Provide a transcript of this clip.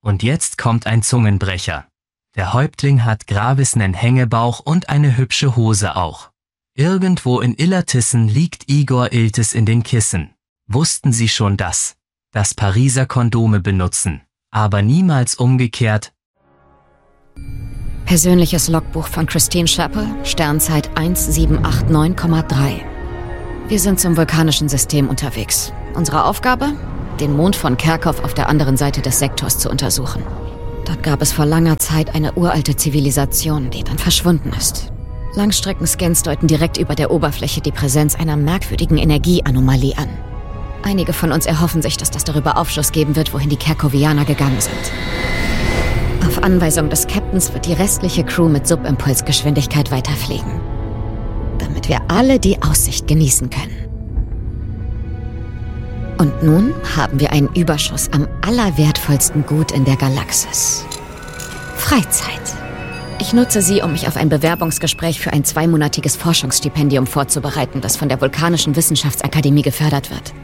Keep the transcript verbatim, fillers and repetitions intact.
Und jetzt kommt ein Zungenbrecher. Der Häuptling hat Gravis nen Hängebauch und eine hübsche Hose auch. Irgendwo in Illertissen liegt Igor Iltis in den Kissen. Wussten Sie schon das? Dass Pariser Kondome benutzen, aber niemals umgekehrt. Persönliches Logbuch von Christine Chappell, Sternzeit eins sieben acht neun Komma drei. Wir sind zum vulkanischen System unterwegs. Unsere Aufgabe? Den Mond von Kerkhoff auf der anderen Seite des Sektors zu untersuchen. Dort gab es vor langer Zeit eine uralte Zivilisation, die dann verschwunden ist. Langstreckenscans deuten direkt über der Oberfläche die Präsenz einer merkwürdigen Energieanomalie an. Einige von uns erhoffen sich, dass das darüber Aufschluss geben wird, wohin die Kerkovianer gegangen sind. Auf Anweisung des Captains wird die restliche Crew mit Subimpulsgeschwindigkeit weiterfliegen, damit wir alle die Aussicht genießen können. Und nun haben wir einen Überschuss am allerwertvollsten Gut in der Galaxis. Freizeit. Ich nutze sie, um mich auf ein Bewerbungsgespräch für ein zweimonatiges Forschungsstipendium vorzubereiten, das von der Vulkanischen Wissenschaftsakademie gefördert wird.